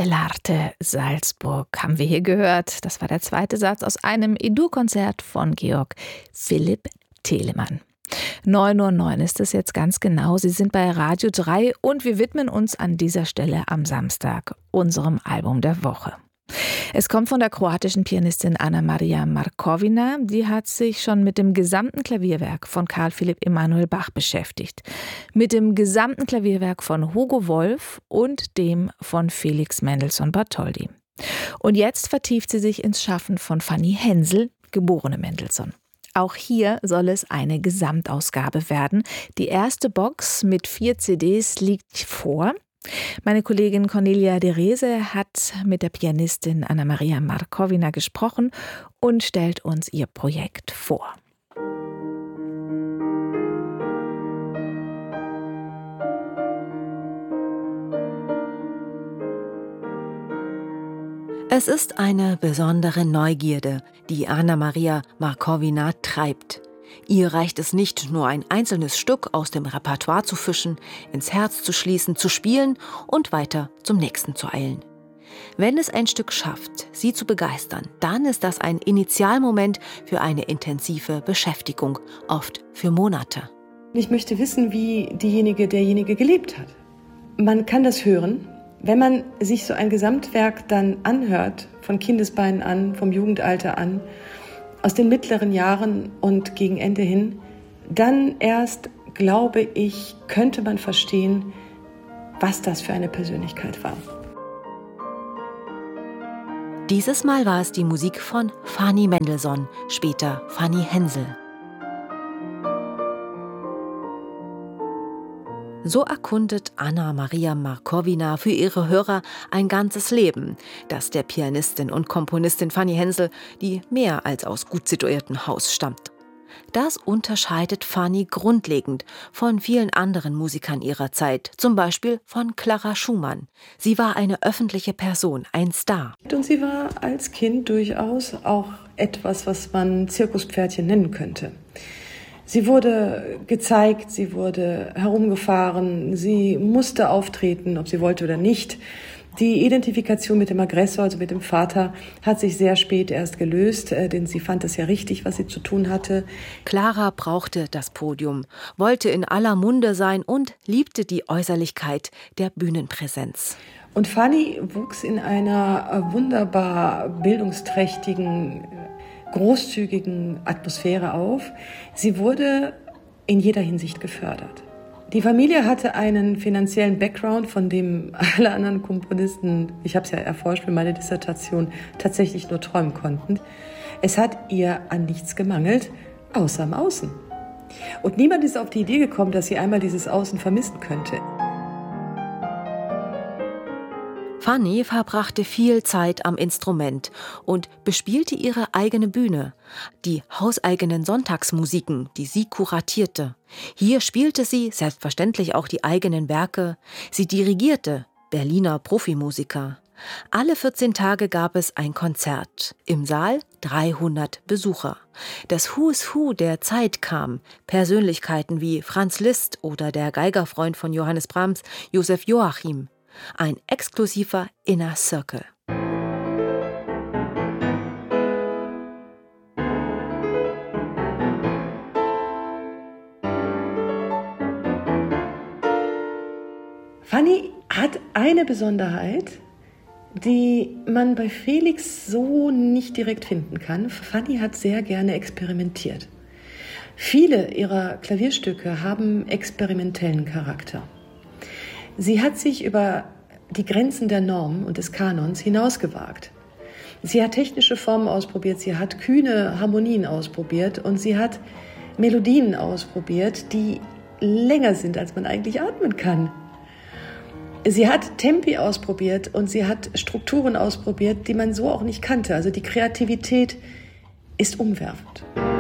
dell'Arte Salzburg haben wir hier gehört. Das war der zweite Satz aus einem E-Dur-Konzert von Georg Philipp Telemann. 9:09 Uhr ist es jetzt ganz genau. Sie sind bei Radio 3 und wir widmen uns an dieser Stelle am Samstag unserem Album der Woche. Es kommt von der kroatischen Pianistin Anna-Maria Markovina. Die hat sich schon mit dem gesamten Klavierwerk von Carl Philipp Emanuel Bach beschäftigt. Mit dem gesamten Klavierwerk von Hugo Wolf und dem von Felix Mendelssohn Bartholdy. Und jetzt vertieft sie sich ins Schaffen von Fanny Hensel, geborene Mendelssohn. Auch hier soll es eine Gesamtausgabe werden. Die erste Box mit 4 CDs liegt vor. Meine Kollegin Cornelia de Rese hat mit der Pianistin Anna-Maria Markovina gesprochen und stellt uns ihr Projekt vor. Es ist eine besondere Neugierde, die Anna-Maria Markovina treibt. Ihr reicht es nicht, nur ein einzelnes Stück aus dem Repertoire zu fischen, ins Herz zu schließen, zu spielen und weiter zum nächsten zu eilen. Wenn es ein Stück schafft, sie zu begeistern, dann ist das ein Initialmoment für eine intensive Beschäftigung, oft für Monate. Ich möchte wissen, wie derjenige gelebt hat. Man kann das hören, wenn man sich so ein Gesamtwerk dann anhört, von Kindesbeinen an, vom Jugendalter an, aus den mittleren Jahren und gegen Ende hin, dann erst, glaube ich, könnte man verstehen, was das für eine Persönlichkeit war. Dieses Mal war es die Musik von Fanny Mendelssohn, später Fanny Hensel. So erkundet Anna-Maria Markovina für ihre Hörer ein ganzes Leben, das der Pianistin und Komponistin Fanny Hensel, die mehr als aus gut situiertem Haus stammt. Das unterscheidet Fanny grundlegend von vielen anderen Musikern ihrer Zeit, zum Beispiel von Clara Schumann. Sie war eine öffentliche Person, ein Star. Und sie war als Kind durchaus auch etwas, was man Zirkuspferdchen nennen könnte. Sie wurde gezeigt, sie wurde herumgefahren, sie musste auftreten, ob sie wollte oder nicht. Die Identifikation mit dem Aggressor, also mit dem Vater, hat sich sehr spät erst gelöst, denn sie fand es ja richtig, was sie zu tun hatte. Clara brauchte das Podium, wollte in aller Munde sein und liebte die Äußerlichkeit der Bühnenpräsenz. Und Fanny wuchs in einer wunderbar bildungsträchtigen, großzügigen Atmosphäre auf. Sie wurde in jeder Hinsicht gefördert. Die Familie hatte einen finanziellen Background, von dem alle anderen Komponisten, ich habe es ja erforscht für meine Dissertation, tatsächlich nur träumen konnten. Es hat ihr an nichts gemangelt, außer am Außen. Und niemand ist auf die Idee gekommen, dass sie einmal dieses Außen vermissen könnte. Fanny verbrachte viel Zeit am Instrument und bespielte ihre eigene Bühne, die hauseigenen Sonntagsmusiken, die sie kuratierte. Hier spielte sie selbstverständlich auch die eigenen Werke. Sie dirigierte Berliner Profimusiker. Alle 14 Tage gab es ein Konzert. Im Saal 300 Besucher. Das Who's Who der Zeit kam. Persönlichkeiten wie Franz Liszt oder der Geigerfreund von Johannes Brahms, Josef Joachim. Ein exklusiver Inner Circle. Fanny hat eine Besonderheit, die man bei Felix so nicht direkt finden kann. Fanny hat sehr gerne experimentiert. Viele ihrer Klavierstücke haben experimentellen Charakter. Sie hat sich über die Grenzen der Norm und des Kanons hinausgewagt. Sie hat technische Formen ausprobiert, sie hat kühne Harmonien ausprobiert und sie hat Melodien ausprobiert, die länger sind, als man eigentlich atmen kann. Sie hat Tempi ausprobiert und sie hat Strukturen ausprobiert, die man so auch nicht kannte. Also die Kreativität ist umwerfend.